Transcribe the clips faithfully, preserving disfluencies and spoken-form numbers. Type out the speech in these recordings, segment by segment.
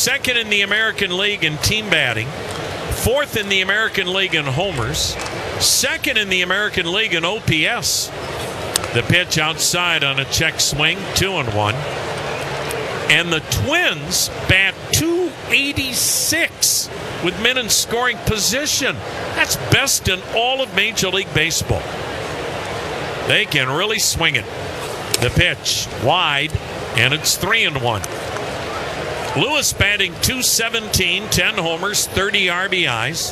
second in the American League in team batting, fourth in the American League in homers, second in the American League in O P S. The pitch outside on a check swing, two and one. And the Twins bat two eighty-six with men in scoring position. That's best in all of Major League Baseball. They can really swing it. The pitch wide, and it's three and one. Lewis batting two seventeen, ten homers, thirty R B Is.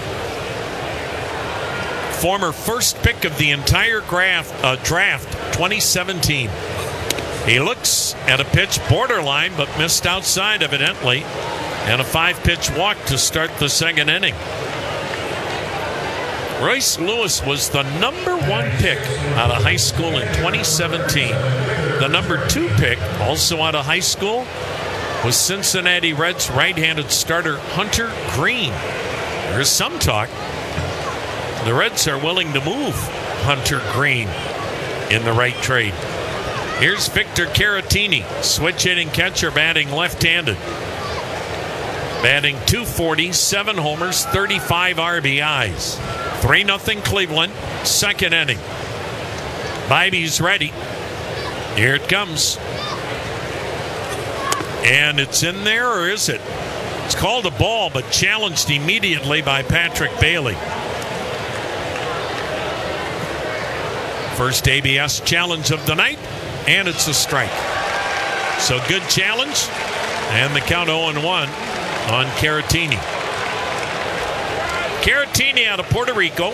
Former first pick of the entire graph, uh, draft, twenty seventeen. He looks at a pitch borderline, but missed outside evidently, and a five-pitch walk to start the second inning. Royce Lewis was the number one pick out of high school in twenty seventeen. The number two pick, also out of high school, was Cincinnati Reds right-handed starter Hunter Green. There's some talk the Reds are willing to move Hunter Green in the right trade. Here's Victor Caratini, switch hitting catcher, batting left-handed. Batting two forty, seven homers, thirty-five R B Is. three nothing Cleveland, second inning. Bibey's ready. Here it comes. And it's in there, or is it? It's called a ball, but challenged immediately by Patrick Bailey. First A B S challenge of the night, and it's a strike. So good challenge, and the count oh and one on Caratini. Caratini out of Puerto Rico.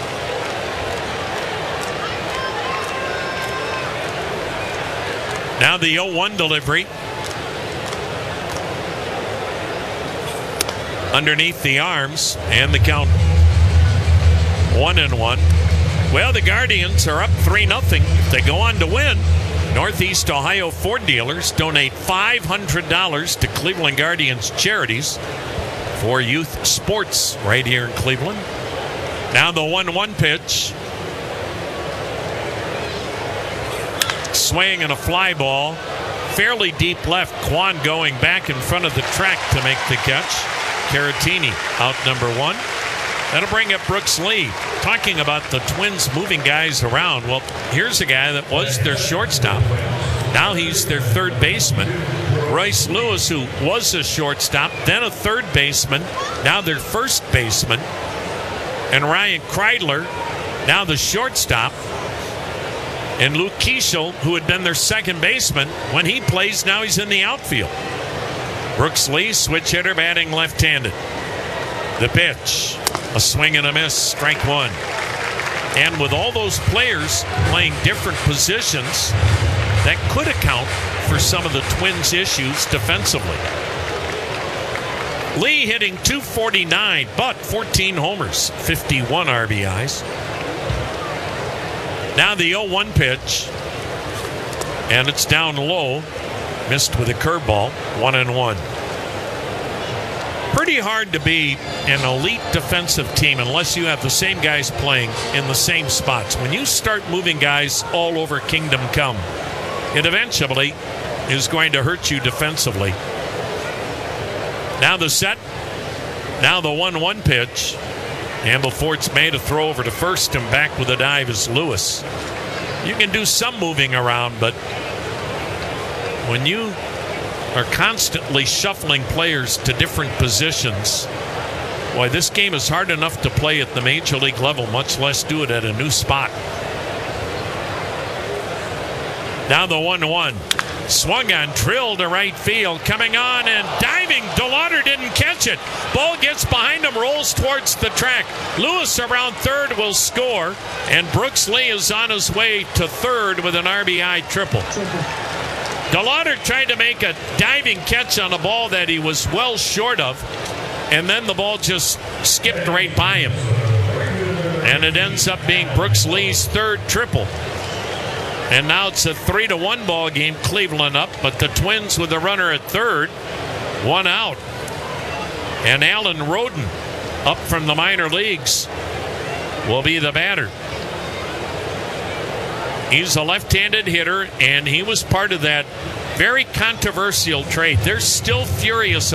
Now the oh one delivery. Underneath the arms, and the count one and one. Well, the Guardians are up three nothing. If they go on to win, Northeast Ohio Ford dealers donate five hundred dollars to Cleveland Guardians charities for youth sports right here in Cleveland. Now the one one pitch. Swing and a fly ball. Fairly deep left. Kwan going back in front of the track to make the catch. Caratini out number one. That'll bring up Brooks Lee. Talking about the Twins moving guys around. Well, here's a guy that was their shortstop. Now he's their third baseman. Royce Lewis, who was a shortstop, then a third baseman, now their first baseman. And Ryan Kreidler, now the shortstop. And Luke Kiesel, who had been their second baseman, when he plays, now he's in the outfield. Brooks Lee, switch hitter, batting left-handed. The pitch, a swing and a miss, strike one. And with all those players playing different positions, that could account for some of the Twins' issues defensively. Lee hitting two forty-nine, but fourteen homers, fifty-one R B Is. Now the oh one pitch, and it's down low. Missed with a curveball, one and one. Pretty hard to be an elite defensive team unless you have the same guys playing in the same spots. When you start moving guys all over Kingdom Come, it eventually is going to hurt you defensively. Now the set. Now the one one pitch. And before it's made, a throw over to first and back with a dive is Lewis. You can do some moving around, but when you are constantly shuffling players to different positions, boy, this game is hard enough to play at the major league level, much less do it at a new spot. Now the one one. Swung on, drilled to right field, coming on and diving. DeLauder didn't catch it. Ball gets behind him, rolls towards the track. Lewis around third will score, and Brooks Lee is on his way to third with an R B I triple. DeLauder tried to make a diving catch on a ball that he was well short of, and then the ball just skipped right by him. And it ends up being Brooks Lee's third triple. And now it's a three to one ball game, Cleveland up, but the Twins with a runner at third, one out. And Alan Roden, up from the minor leagues, will be the batter. He's a left-handed hitter, and he was part of that very controversial trade. They're still furious